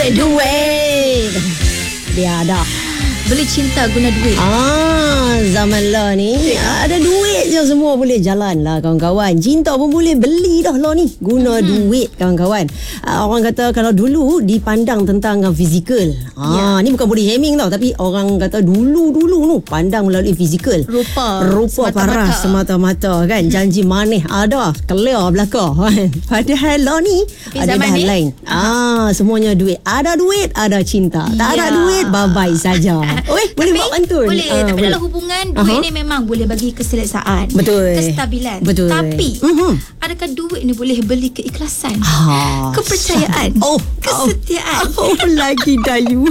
Duit. Dia ada. Beli cinta guna duit. Zaman lah ni ada duit je semua boleh jalan lah kawan-kawan. Cinta pun boleh beli dah lah ni guna duit kawan-kawan. Orang kata kalau dulu dipandang tentang fizikal. Ni bukan body shaming tau, tapi orang kata dulu tu pandang melalui fizikal. Rupa paras semata-mata kan. Janji manis ada, clear belakang kan. Padahal lah ni ada dah lain. Semuanya duit. Ada duit, ada cinta. Tak ada duit, bye-bye saja. Boleh buat pantun. Boleh. Tapi dalam hubungan duit ni memang boleh bagi keselesaan, kestabilan. Betul. Tapi adakah duit ni boleh beli keikhlasan, kepercayaan, kesetiaan? Lagi dayu.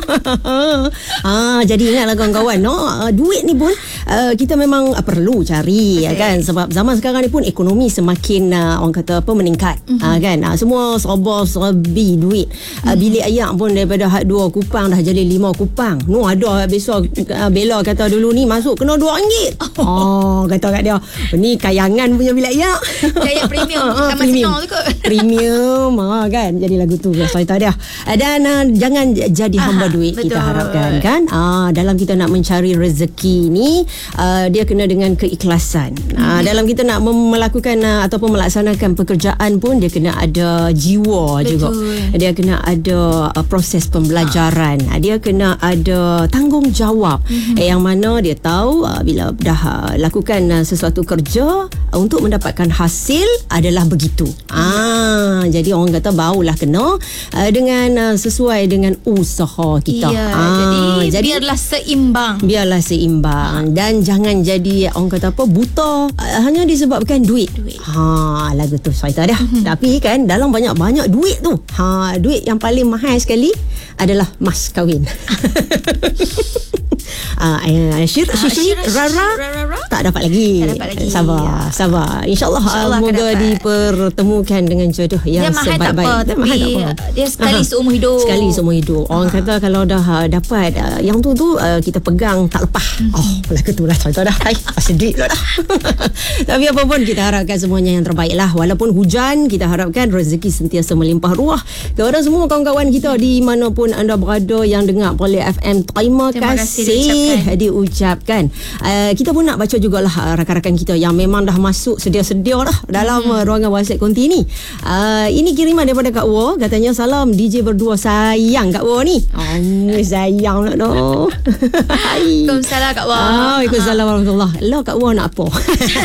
Jadi ingatlah kawan-kawan, duit ni pun kita memang perlu cari kan, sebab zaman sekarang ni pun ekonomi semakin orang kata apa meningkat kan. Semua serba-serbi duit. Bilik ayak pun daripada 2 kupang dah jadi 5 kupang. Ada besok Bella kata dulu ni masuk kena RM2. Kata kat dia, ni kayangan punya bilik ayak. Kayak premium. Premium tu kot. Premium kan. Jadi lagu tu saya tahu dia. Dan jangan jadi hamba duit. Betul. Kita harapkan kan. Dalam kita nak mencari rezeki ni dia kena dengan keikhlasan. Dalam kita nak melakukan ataupun melaksanakan pekerjaan pun dia kena ada jiwa. Betul. Juga. Dia kena ada proses pembelajaran. Dia kena ada tanggungjawab. Yang mana dia tahu bila dah lakukan sesuatu kerja untuk mendapatkan hasil adalah begitu. Jadi orang kata barulah kena dengan sesuai dengan usaha kita. Jadi biarlah seimbang. Dan jangan jadi orang kata apa buta hanya disebabkan duit. Lagu tu saya tahu dah. Tapi kan dalam banyak-banyak duit tu, duit yang paling mahal sekali adalah mas kahwin. Rara tak dapat lagi. Sabar. InsyaAllah semoga dipertemukan dengan jodoh yang sebaik-baik. Dia sekali seumur hidup. Orang kata kalau dah dapat yang tu kita pegang tak lepas. Lagu tu lah contoh dah. Sedih lah dah. Tapi apa pun kita harapkan semuanya yang terbaik lah. Walaupun hujan, kita harapkan rezeki sentiasa melimpah ruah kepada semua kawan-kawan kita di mana pun anda berada yang dengar Bullet FM. Terima kasih diucapkan. Kita pun nak baca jugalah rakan-rakan kita yang memang dah masuk sedia-sedia dah dalam ruangan WhatsApp konti ni. Ini kiriman daripada Kak Wo. Katanya salam DJ berdua, sayang Kak Wo ni. Sayang nak doh. Waalaikumsalam Kak Wo. Waalaikumsalam warahmatullahi. Lah Kak Wo nak apa?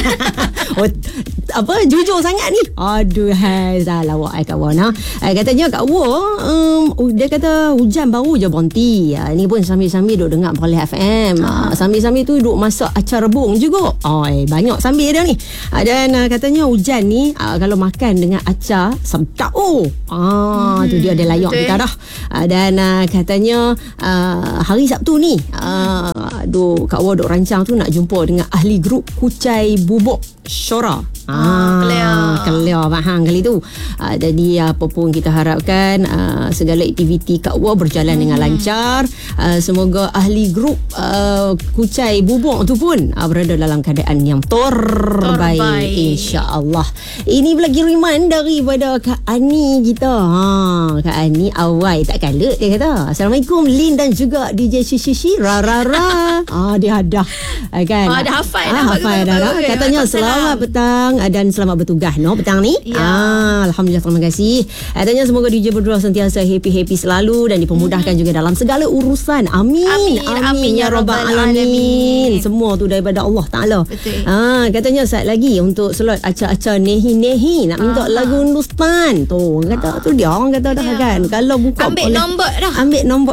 Apa jujur sangat ni. Aduh, salah awak Kak Wo nah. Katanya Kak Wo dia kata hujan baru je berhenti. Ni pun sambil-sambil duk dengar Bullet FM. Sambil-sambil tu duk masak acar rebung juga. Banyak sambil dia ni. Dan katanya hujan ni kalau makan dengan acar sedap. Tu dia ada layak kita dah. Dan katanya hari Sabtu ni Kak Wo duk rancang tu nak jumpa dengan ahli grup Kucai Bubuk Syora. Clear faham kali tu. Jadi apa pun kita harapkan segala aktiviti Kak Wo berjalan dengan lancar. Semoga ahli grup Kucai Bubuk tu pun berada dalam keadaan yang terbaik insya-Allah. Ini pula kiriman daripada Kak Ani kita. Kak Ani awai tak kalut dia kata. Assalamualaikum Lin dan juga DJ Shishi Rara. Dia ada kan. Dah hafal dah. Katanya selamat petang dan selamat bertugas petang ni. Alhamdulillah, terima kasih. Katanya semoga DJ berdua sentiasa happy selalu dan dipermudahkan juga dalam segala urusan. Amin ya rabbal alamin. Semua tu daripada Allah Taala. Katanya saat lagi untuk slot acah-acah nehi nak minta lagu Hindustan tu. Kata tu dia orang kata dah kan. Kalau buka ambil nombor dah. Ambil nombor.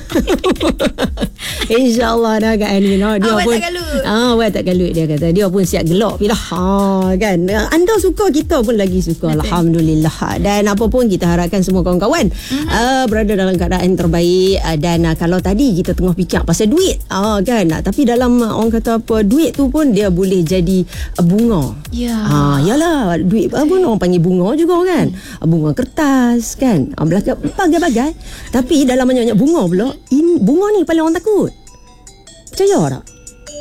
InsyaAllah dah Kak Ani. Dia pun awak tak kalut dia kata. Dia pun siap gelak pilah. Kan. Anda suka, kita pun lagi suka. Alhamdulillah. Dan apa pun kita harapkan semua kawan-kawan berada dalam keadaan terbaik. Dan kalau tadi kita tengah fikir pasal duit kan, tapi dalam orang kata apa, duit tu pun dia boleh jadi bunga. Yalah, duit pun orang panggil bunga juga kan. Bunga kertas kan, belakang bagai-bagai. Tapi dalam banyak-banyak bunga pula, bunga ni paling orang takut. Percaya tak?